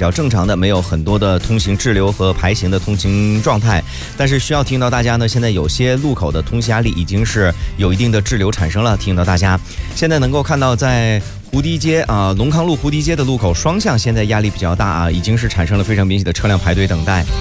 较正常的，没有很多的通行滞留和排行的通行状态。但是需要提醒到大家呢，现在有些路口的通行压力已经是有一定的滞留产生了，提醒到大家。现在能够看到在胡堤街啊，龙康路胡堤街的路口双向现在压力比较大啊，已经是产生了非常明显的车辆排队等待。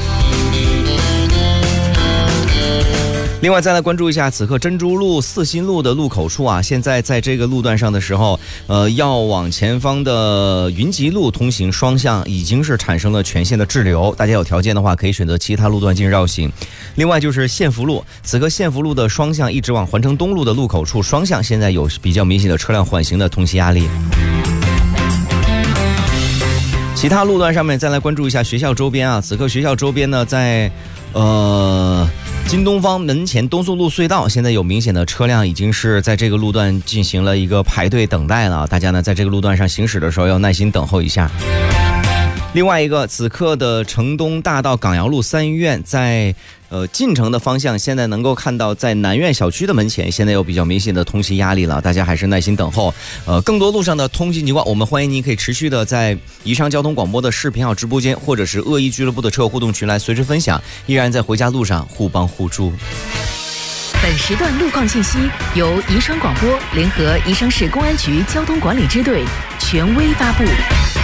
另外再来关注一下此刻珍珠路四新路的路口处啊，现在在这个路段上的时候，要往前方的云集路通行双向已经是产生了全线的滞留，大家有条件的话可以选择其他路段进行绕行。另外就是县福路，此刻县福路的双向一直往环城东路的路口处双向现在有比较明显的车辆缓行的通行压力。其他路段上面再来关注一下学校周边啊，此刻学校周边呢在金东方门前东宋路隧道现在有明显的车辆已经是在这个路段进行了一个排队等待了，大家呢在这个路段上行驶的时候要耐心等候一下。另外一个，此刻的城东大道港阳路三医院在进城的方向，现在能够看到在南苑小区的门前现在有比较明显的通行压力了，大家还是耐心等候。更多路上的通行情况，我们欢迎您可以持续的在宜昌交通广播的视频号直播间，或者是恶意俱乐部的车友互动群来随时分享，依然在回家路上互帮互助。 本时段路况信息由宜昌广播联合宜昌市公安局交通管理支队权威发布。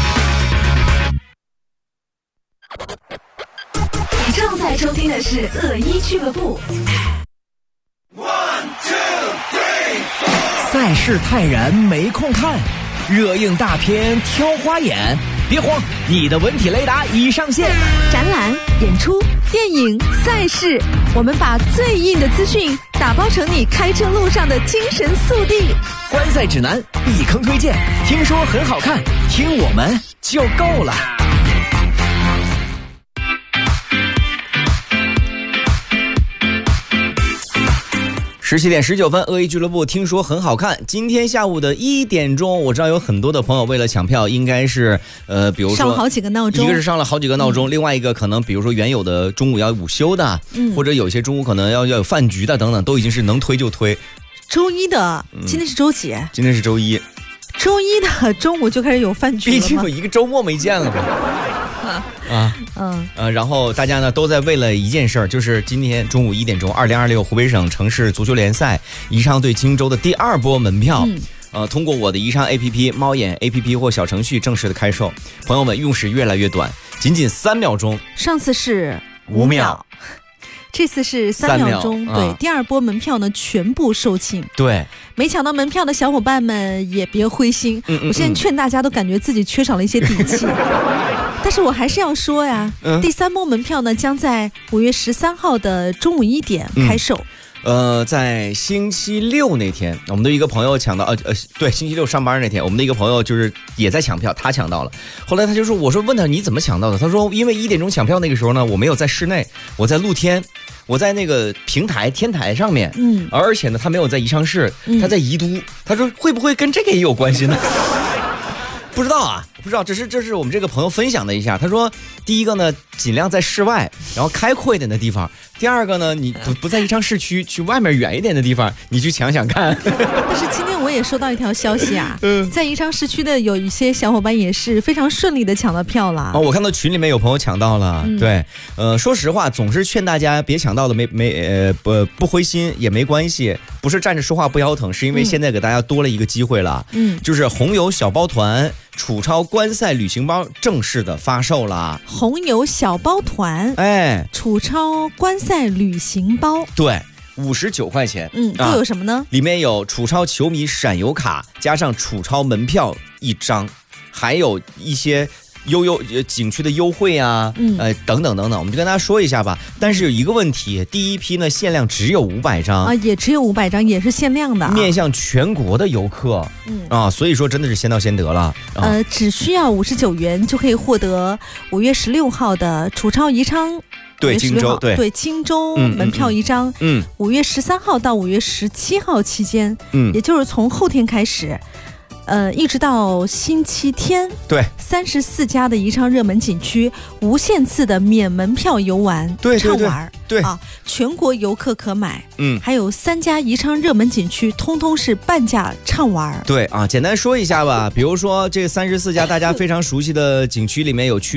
你正在收听的是恶意俱乐部。 赛事泰然没空看，热映大片挑花眼。别慌，你的文体雷达已上线。 展览、演出、电影、赛事，我们把最硬的资讯打包成你开车路上的精神速递。 观赛指南，避坑推荐，听说很好看，听我们就够了。 17点19分，恶意俱乐部听说很好看。今天下午的1点钟，我知道有很多的朋友为了抢票，应该是比如说上了好几个闹钟， 一个是上了好几个闹钟，另外一个可能比如说原有的中午要午休的，或者有些中午可能要有饭局的等等，都已经是能推就推。 周一的，今天是周几？ 今天是周一。 周一的中午就开始有饭局了吗？ 毕竟有一个周末没见了呗。然后大家呢都在为了一件事儿，就是今天中午1点钟，2026湖北省城市足球联赛宜昌对荆州的第2波门票，通过我的宜昌 APP、猫眼 APP 或小程序正式的开售，朋友们用时越来越短，仅仅3秒钟。 上次是 5秒。 这次是3秒钟，对，第2波门票呢全部售罄。对，没抢到门票的小伙伴们也别灰心，我现在劝大家都感觉自己缺少了一些底气。但是我还是要说呀，第3波门票呢将在5月13号的中午1点开售。 在星期六那天，我们的一个朋友抢到，对，星期六上班那天，我们的一个朋友就是也在抢票，他抢到了。后来他就说，我说问他你怎么抢到的？他说因为1点钟抢票那个时候呢，我没有在室内，我在露天，我在那个平台天台上面，而且呢他没有在宜昌市，他在宜都。他说会不会跟这个也有关系呢？不知道啊，不知道，这是我们这个朋友分享的一下。他说，第一个呢，尽量在室外，然后开阔一点的地方；第二个呢，你不在宜昌市区，去外面远一点的地方，你去抢抢看。 但是今天我也收到一条消息啊，在宜昌市区的有一些小伙伴也是非常顺利的抢到票了。 我看到群里面有朋友抢到了，对，说实话，总是劝大家别抢到了不灰心也没关系，不是站着说话不腰疼，是因为现在给大家多了一个机会了，就是红油小包团楚超观赛旅行包正式的发售了。 红油小包团，楚超观赛旅行包，对 ，59块钱。 都有什么呢？ 里面有楚超球迷闪游卡，加上楚超门票1张，还有一些景区的优惠啊，等等等等，我们就跟大家说一下吧。但是有一个问题，第一批呢限量只有500张啊，也只有500张，也是限量的， 面向全国的游客，所以说真的是先到先得了。 只需要59元就可以获得5月16号的楚超宜昌。 对，荆州， 对荆州门票1张。5月13号到5月17号期间，也就是从后天开始。一直到星期天，对，34家的宜昌热门景区无限次的免门票游玩，畅玩，对啊，全国游客可买，还有3家宜昌热门景区通通是半价畅玩。 对啊，简单说一下吧，比如说这34家大家非常熟悉的景区里面有